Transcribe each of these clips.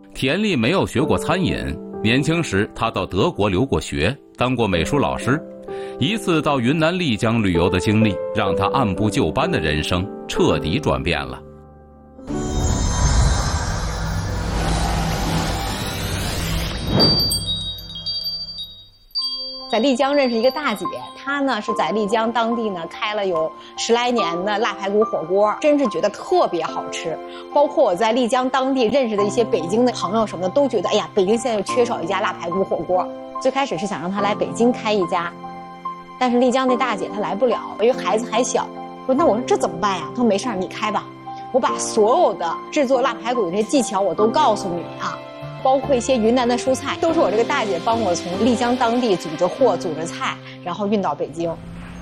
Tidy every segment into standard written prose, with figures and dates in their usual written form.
田丽没有学过餐饮，年轻时她到德国留过学，当过美术老师。一次到云南丽江旅游的经历，让她按部就班的人生彻底转变了。 在丽江认识一个大姐，她呢是在丽江当地呢开了有10来年的腊排骨火锅，真是觉得特别好吃。包括我在丽江当地认识的一些北京的朋友什么的，都觉得哎呀，北京现在又缺少一家腊排骨火锅。最开始是想让她来北京开一家，但是丽江那大姐她来不了，因为孩子还小。说那我说这怎么办呀？她说没事儿，你开吧，我把所有的制作腊排骨的这些技巧我都告诉你啊。包括一些云南的蔬菜，都是我这个大姐帮我从丽江当地组着货、组着菜，然后运到北京。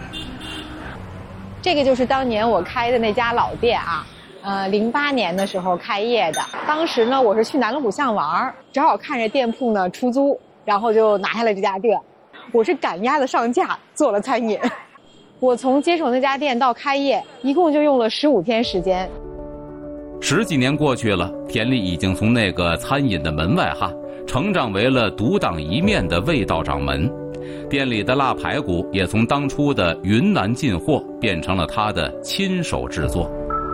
这个就是当年我开的那家老店啊，08年的时候开业的。当时呢，我是去南锣鼓巷玩，正好看着店铺呢出租，然后就拿下了这家店。我是赶鸭子上架做了餐饮。我从接手那家店到开业，一共就用了15天时间。 10几年过去了，田丽已经从那个餐饮的门外汉，成长为了独当一面的味道掌门。店里的腊排骨也从当初的云南进货，变成了他的亲手制作。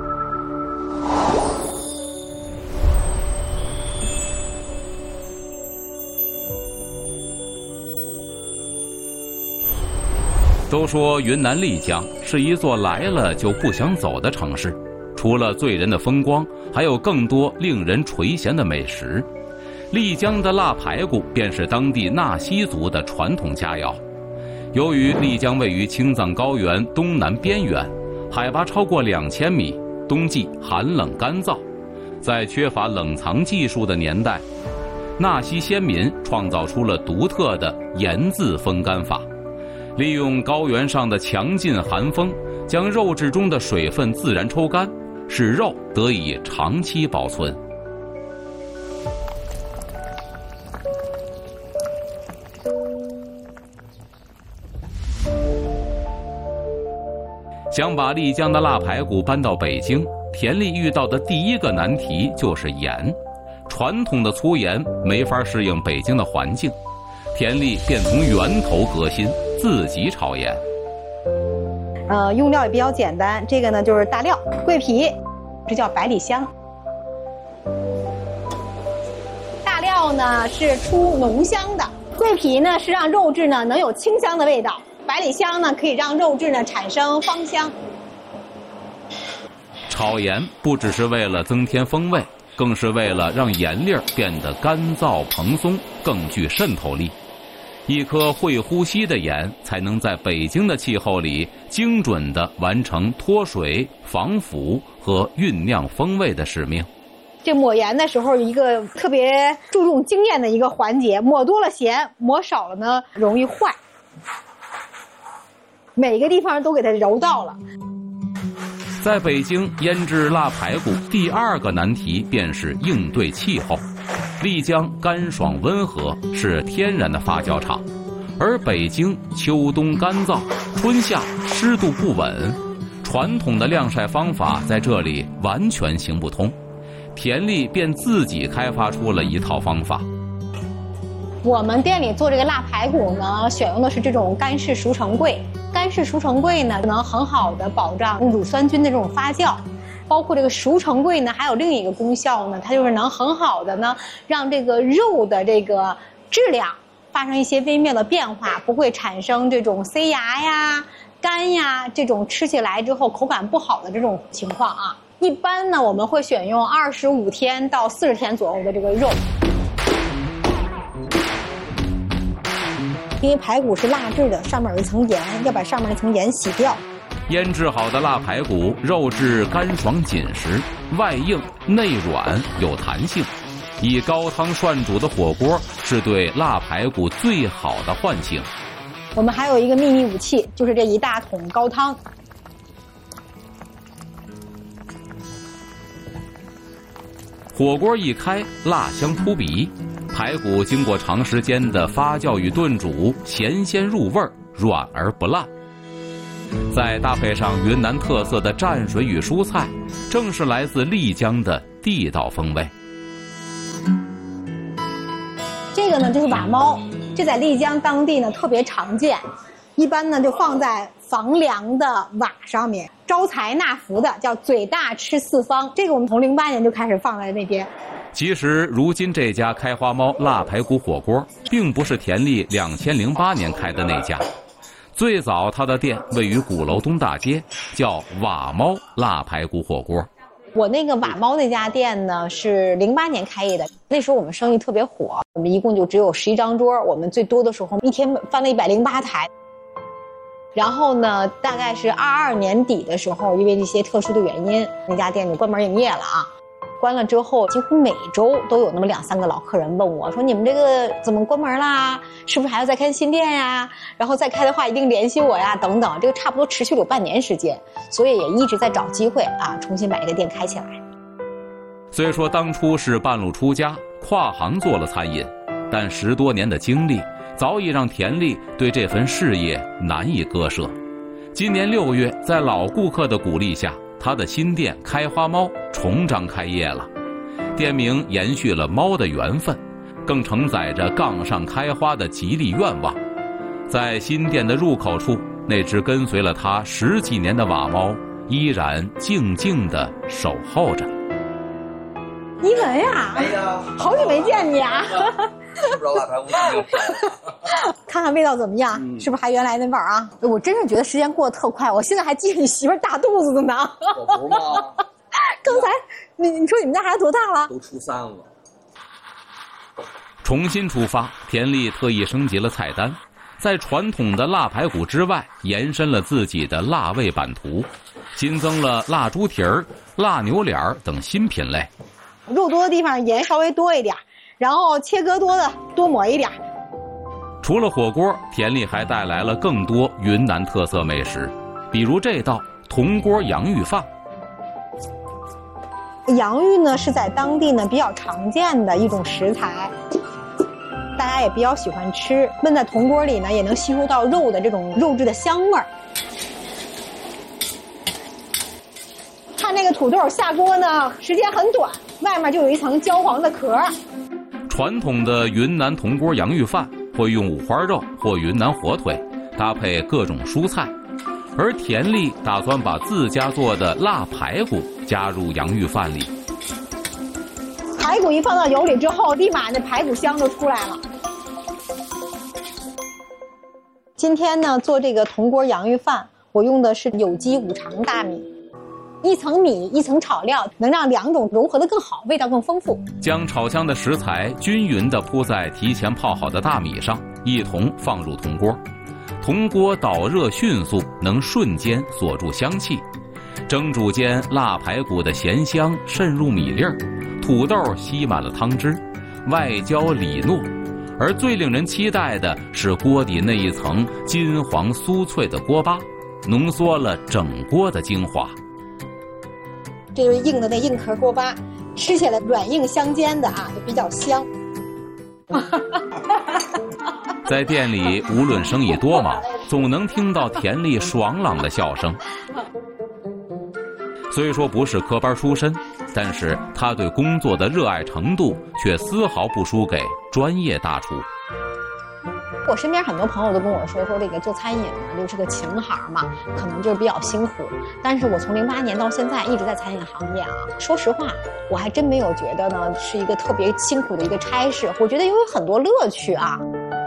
都说云南丽江是一座来了就不想走的城市。除了醉人的风光，还有更多令人垂涎的美食。丽江的腊排骨便是当地纳西族的传统佳肴。由于丽江位于青藏高原东南边缘，海拔超过2000米，冬季寒冷干燥，在缺乏冷藏技术的年代，纳西先民创造出了独特的盐渍风干法，利用高原上的强劲寒风，将肉质中的水分自然抽干，使肉得以长期保存。想把丽江的腊排骨搬到北京，田丽遇到的第一个难题就是盐。传统的粗盐没法适应北京的环境，田丽便从源头革新，自己炒盐。 用料也比较简单，这个呢就是大料、桂皮，这叫百里香。大料呢是出浓香的，桂皮呢是让肉质呢能有清香的味道，百里香呢可以让肉质呢产生芳香。 炒盐不只是为了增添风味，更是为了让盐粒儿变得干燥蓬松，更具渗透力。一颗会呼吸的盐才能在北京的气候里精准地完成脱水、防腐和酝酿风味的使命。 这抹盐的时候，一个特别注重经验的一个环节，抹多了咸，抹少了呢容易坏。每个地方都给它揉到了。 在北京腌制腊排骨，第二个难题便是应对气候。丽江干爽温和，是天然的发酵场，而北京秋冬干燥，春夏湿度不稳，传统的晾晒方法在这里完全行不通。田丽便自己开发出了一套方法。 我们店里做这个腊排骨呢，选用的是这种干式熟成柜。干式熟成柜呢，能很好的保障乳酸菌的这种发酵。包括这个熟成柜呢，还有另一个功效呢，它就是能很好的呢，让这个肉的这个质量发生一些微妙的变化，不会产生这种塞牙呀、干呀这种吃起来之后口感不好的这种情况啊。一般呢，我们会选用25天到40天左右的这个肉。因为排骨是蜡质的，上面有一层盐，要把上面那层盐洗掉。 腌制好的腊排骨，肉质干爽紧实，外硬内软有弹性。以高汤涮煮的火锅是对腊排骨最好的唤醒。 我们还有一个秘密武器，就是这一大桶高汤。 火锅一开，辣香扑鼻，排骨经过长时间的发酵与炖煮，咸鲜入味，软而不烂。再搭配上云南特色的蘸水与蔬菜，正是来自丽江的地道风味。 个呢就是瓦猫，这在丽江当地呢特别常见，一般呢就放在房梁的瓦上面，招财纳福的，叫嘴大吃四方。这个我们从08年就开始放在那边。 其实，如今这家开花猫腊排骨火锅，并不是田丽2008年开的那家。最早他的店位于鼓楼东大街，叫瓦猫腊排骨火锅。 我那个瓦猫那家店呢是08年开业的，那时候我们生意特别火，我们一共就只有11张桌，我们最多的时候一天翻了108台。然后呢，大概是22年底的时候，因为一些特殊的原因，那家店就关门营业了啊。关了之后，几乎每周都有那么2、3个老客人问我说：“你们这个怎么关门啦？是不是还要再开新店呀？然后再开的话，一定联系我呀，等等。”这个差不多持续了有半年时间，所以也一直在找机会啊，重新把这个店开起来。 虽说当初是半路出家，跨行做了餐饮，但10多年的经历早已让田丽对这份事业难以割舍。今年6月，在老顾客的鼓励下，他的新店开花猫重张开业了。店名延续了猫的缘分，更承载着杠上开花的吉利愿望。在新店的入口处，那只跟随了他10几年的瓦猫依然静静地守候着。 一文呀， 哎呀， 好久没见你啊！ 吃不着腊排骨看看味道怎么样，是不是还原来那味儿啊？我真是觉得时间过得特快，我现在还记着你媳妇大肚子的呢。 可不吗？ 刚才你说你们家孩子多大了？ 都初3了。 重新出发，田丽特意升级了菜单，在传统的腊排骨之外，延伸了自己的腊味版图，新增了腊猪蹄儿、腊牛脸等新品类。 肉多的地方盐稍微多一点，然后切割多的多抹一点。 除了火锅，田丽还带来了更多云南特色美食，比如这道铜锅洋芋饭。 洋芋呢是在当地呢比较常见的一种食材，大家也比较喜欢吃，焖在铜锅里呢也能吸收到肉的这种肉质的香味儿。看那个土豆下锅呢时间很短，外面就有一层焦黄的壳。 传统的云南铜锅洋芋饭会用五花肉或云南火腿，搭配各种蔬菜，而田丽打算把自家做的腊排骨加入洋芋饭里。 排骨一放到油里之后，立马那排骨香就出来了。今天呢做这个铜锅洋芋饭，我用的是有机五常大米，一层米一层炒料，能让2种融合得更好，味道更丰富。 将炒香的食材均匀地铺在提前泡好的大米上，一同放入铜锅。铜锅导热迅速，能瞬间锁住香气。蒸煮间，腊排骨的咸香渗入米粒儿，土豆吸满了汤汁，外焦里糯。而最令人期待的是锅底那一层金黄酥脆的锅巴，浓缩了整锅的精华。 这就是硬的那硬壳锅巴，吃起来软硬相间的啊，就比较香。 在店里，无论生意多忙，总能听到田丽爽朗的笑声。虽说不是科班出身，但是他对工作的热爱程度却丝毫不输给专业大厨。 我身边很多朋友都跟我说这个做餐饮呢就是个情行嘛，可能就是比较辛苦。但是我从08年到现在一直在餐饮行业啊，说实话，我还真没有觉得呢是一个特别辛苦的一个差事，我觉得有很多乐趣啊。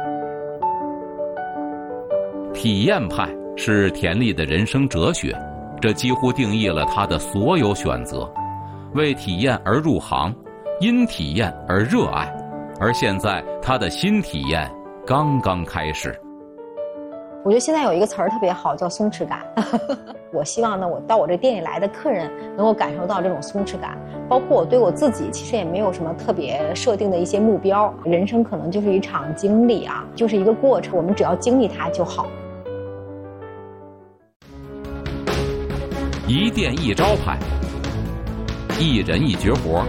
体验派是田丽的人生哲学，这几乎定义了他的所有选择。为体验而入行，因体验而热爱，而现在他的新体验刚刚开始。 我觉得现在有一个词儿特别好，叫松弛感。我希望呢，我到我这店里来的客人能够感受到这种松弛感，包括我对我自己，其实也没有什么特别设定的一些目标。人生可能就是一场经历啊，就是一个过程，我们只要经历它就好。 一店一招牌，一人一绝活。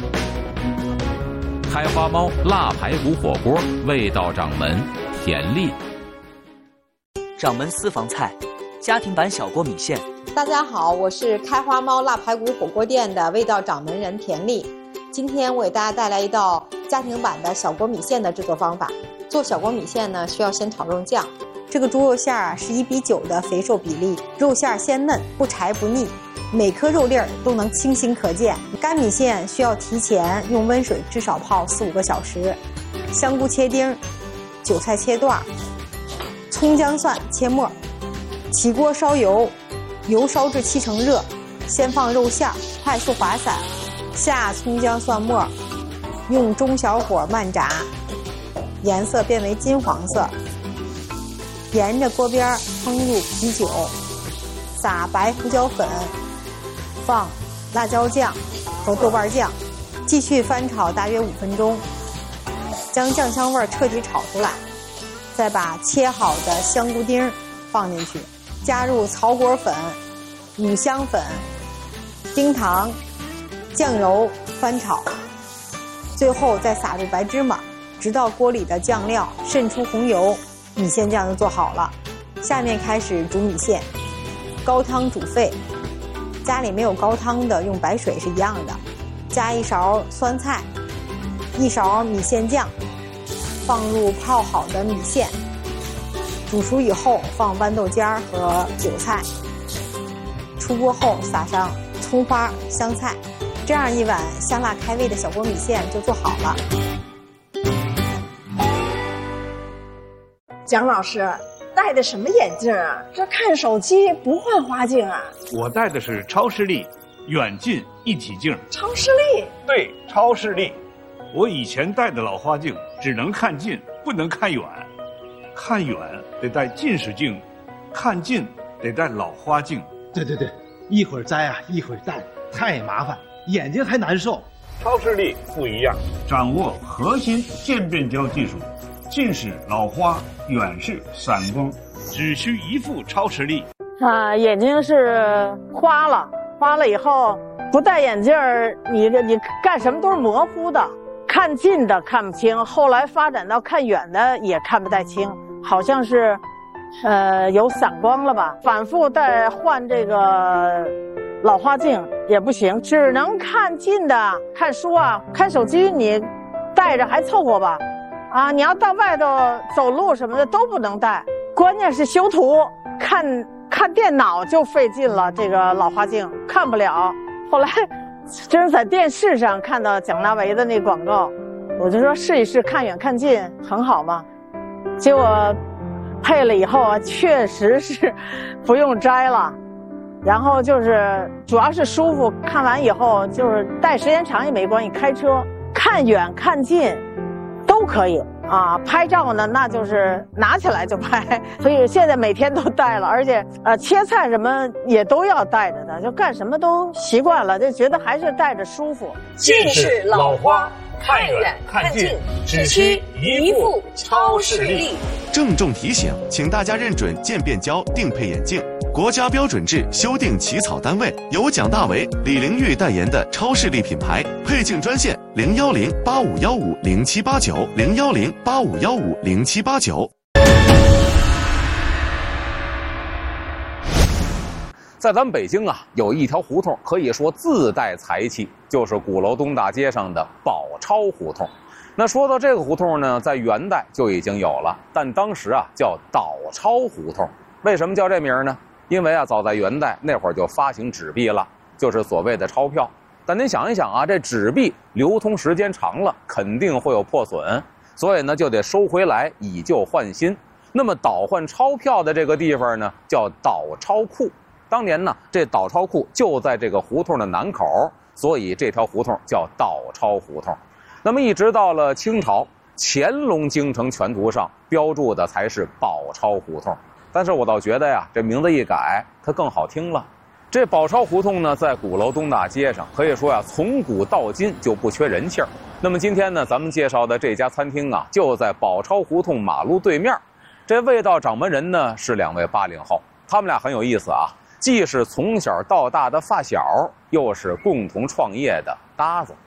开花猫腊排骨火锅，味道掌门田丽。 掌门私房菜，家庭版小锅米线。 大家好，我是开花猫腊排骨火锅店的味道掌门人田丽。 今天我给大家带来一道家庭版的小锅米线的制作方法。做小锅米线呢，需要先炒肉酱。这个猪肉馅儿是1:9的肥瘦比例，肉馅鲜嫩，不柴不腻，每颗肉粒儿都能清晰可见。干米线需要提前用温水至少泡4-5个小时。香菇切丁，韭菜切段，葱姜蒜切末。起锅烧油，油烧至7成热，先放肉馅，快速滑散，下葱姜蒜末，用中小火慢炸，颜色变为金黄色。沿着锅边烹入啤酒，撒白胡椒粉，放辣椒酱和豆瓣酱，继续翻炒大约5分钟，将酱香味彻底炒出来，再把切好的香菇丁放进去，加入草果粉、五香粉、丁糖、酱油翻炒，最后再撒入白芝麻，直到锅里的酱料渗出红油，米线酱就做好了。下面开始煮米线，高汤煮沸，家里没有高汤的用白水是一样的，加1勺酸菜，1勺米线酱，放入泡好的米线，煮熟以后放豌豆尖和韭菜，出锅后撒上葱花、香菜，这样一碗香辣开胃的小锅米线就做好了。 蒋老师戴的什么眼镜啊？这看手机不换花镜啊？ 我戴的是超视力远近一体镜。 超视力？ 对，超视力。我以前戴的老花镜只能看近，不能看远。看远得戴近视镜，看近得戴老花镜。 对，一会儿摘啊，一会儿戴，太麻烦，眼睛还难受。 超视力不一样，掌握核心渐变焦技术，近视、老花、远视、散光，只需一副超视力。 眼睛是花了以后不戴眼镜儿，你干什么都是模糊的，看近的看不清，后来发展到看远的也看不太清，好像是有散光了吧？反复换这个老花镜也不行，只能看近的，看书啊、看手机你戴着还凑合吧。你要到外头走路什么的都不能戴，关键是修图看电脑就费劲了，这个老花镜看不了。后来真是在电视上看到蒋大为的那广告，我就说试一试看远看近很好嘛。结果配了以后啊，确实是不用摘了，然后就是主要是舒服，看完以后就是戴时间长也没关系，开车看远看近都可以啊。拍照呢，那就是拿起来就拍，所以现在每天都戴了，而且切菜什么也都要戴着的，就干什么都习惯了，就觉得还是戴着舒服。 近视、老花，看远看近，只需一副超视力。 郑重提醒，请大家认准渐变焦定配眼镜，国家标准制修订起草单位由蒋大为、李玲玉代言的超视力品牌，配镜专线010-8515-0789 010-8515-0789。 在咱们北京啊，有一条胡同可以说自带财气，就是鼓楼东大街上的宝钞胡同。那说到这个胡同呢，在元代就已经有了，但当时啊叫倒钞胡同。为什么叫这名呢？因为啊，早在元代那会儿就发行纸币了，就是所谓的钞票。但您想一想啊，这纸币流通时间长了，肯定会有破损，所以呢就得收回来以旧换新。那么倒换钞票的这个地方呢，叫倒钞库。当年呢，这倒钞库就在这个胡同的南口，所以这条胡同叫倒钞胡同。那么一直到了清朝，乾隆京城全图上标注的才是宝钞胡同。但是我倒觉得呀，这名字一改，它更好听了。这宝钞胡同呢，在鼓楼东大街上，可以说呀，从古到今就不缺人气儿。那么今天呢，咱们介绍的这家餐厅啊，就在宝钞胡同马路对面。这味道掌门人呢，是2位80后，他们俩很有意思啊，既是从小到大的发小，又是共同创业的搭子。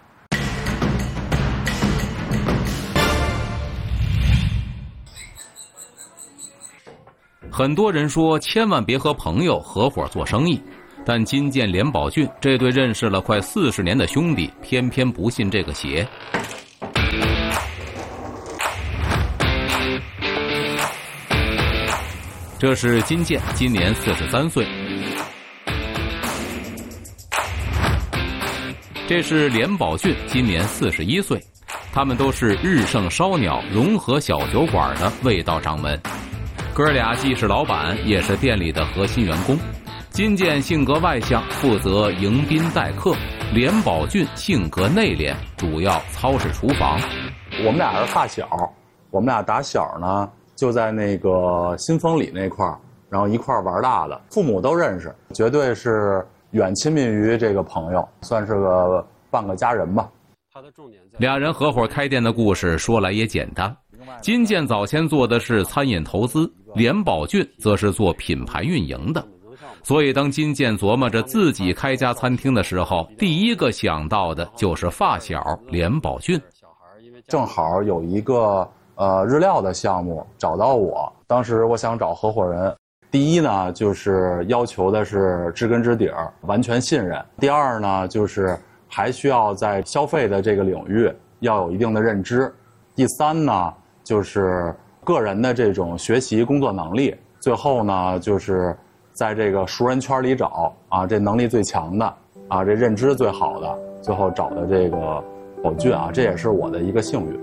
很多人说千万别和朋友合伙做生意， 但金剑、连宝俊这对认识了快40年的兄弟，偏偏不信这个邪。这是金剑，今年43岁。这是连宝俊，今年41岁。他们都是日盛烧鸟融合小酒馆的味道掌门。哥俩既是老板，也是店里的核心员工。金剑性格外向，负责迎宾待客；连宝俊性格内敛，主要操持厨房。 我们俩是发小，我们俩打小呢就在那个新丰里那块儿，然后一块儿玩大的，父母都认识，绝对是远亲密于这个朋友，算是个半个家人吧。 俩人合伙开店的故事说来也简单。金剑早先做的是餐饮投资，连宝俊则是做品牌运营的。所以当金剑琢磨着自己开家餐厅的时候，第一个想到的就是发小连宝俊。 正好有一个日料的项目找到我，当时我想找合伙人。第一呢，就是要求的是知根知底儿，完全信任；第二呢，就是还需要在消费的这个领域要有一定的认知；第三呢，就是个人的这种学习工作能力；最后呢，就是在这个熟人圈里找啊，这能力最强的啊，这认知最好的，最后找的这个宝俊啊，这也是我的一个幸运。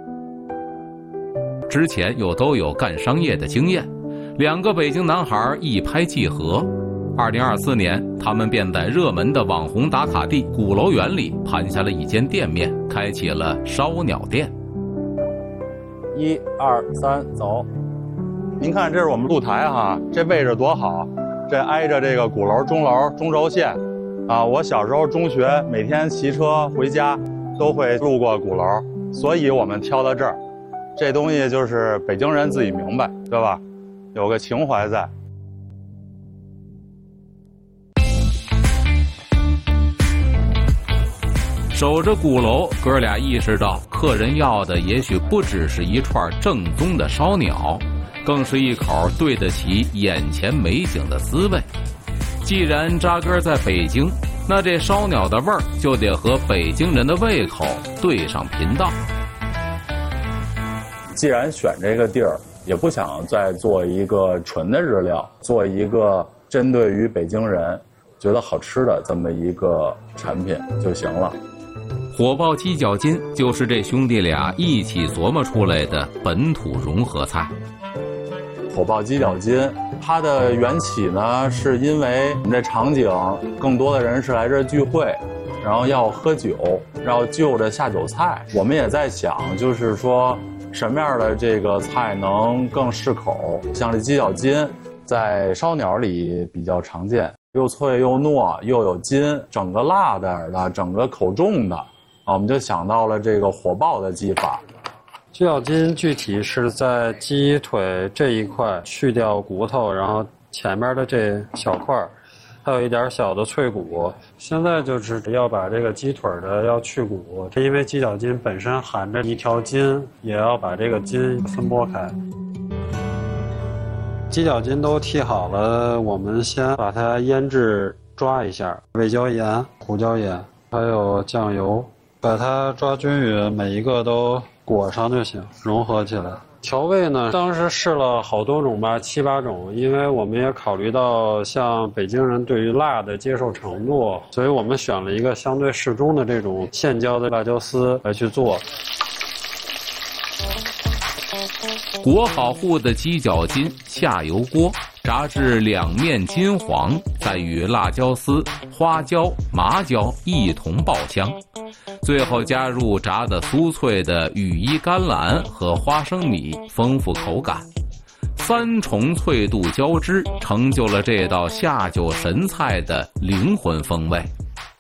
之前又都有干商业的经验，两个北京男孩一拍即合。2024年，他们便在热门的网红打卡地鼓楼园里盘下了一间店面，开启了烧鸟店。 1、2、3，走！您看，这是我们露台哈，这位置多好，这挨着这个鼓楼钟楼中轴线啊。我小时候中学每天骑车回家都会路过鼓楼，所以我们挑到这儿。这东西就是北京人自己明白，对吧？有个情怀在。 守着鼓楼，哥俩意识到客人要的也许不只是一串正宗的烧鸟，更是一口对得起眼前美景的滋味。既然扎根在北京，那这烧鸟的味儿就得和北京人的胃口对上频道。 既然选这个地儿，也不想再做一个纯的日料，做一个针对于北京人觉得好吃的这么一个产品就行了。 火爆鸡脚筋就是这兄弟俩一起琢磨出来的本土融合菜。 火爆鸡脚筋，它的缘起呢，是因为我们这场景更多的人是来这聚会，然后要喝酒，要就着下酒菜。我们也在想，就是说什么样的这个菜能更适口。像这鸡脚筋在烧鸟里比较常见，又脆又糯又有筋，整个辣点的，整个口重的。我们就想到了这个火爆的技法。 鸡脚筋具体是在鸡腿这一块去掉骨头，然后前面的这小块还有一点小的脆骨。现在就是要把这个鸡腿的要去骨，因为鸡脚筋本身含着一条筋，也要把这个筋分拨开。鸡脚筋都剔好了，我们先把它腌制抓一下，味椒盐、胡椒盐还有酱油，把它抓均匀，每一个都裹上就行，融合起来。调味呢，当时试了好多种吧，7、8种，因为我们也考虑到像北京人对于辣的接受程度，所以我们选了一个相对适中的这种现浇的辣椒丝来去做。 裹好后的鸡脚筋下油锅，炸至两面金黄，再与辣椒丝、花椒、麻椒一同爆香，最后加入炸得酥脆的羽衣甘蓝和花生米，丰富口感。3重脆度交织，成就了这道下酒神菜的灵魂风味。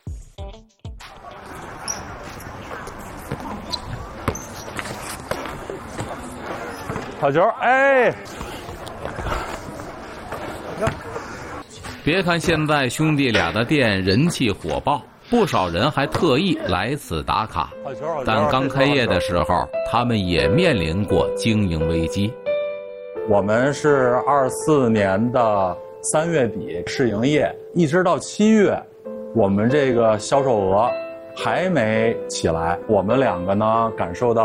小球，哎！ 别看现在兄弟俩的店人气火爆，不少人还特意来此打卡，但刚开业的时候，他们也面临过经营危机。 我们是24年的 3月底试营业，一直到7月，我们这个销售额还没起来。我们两个呢感受到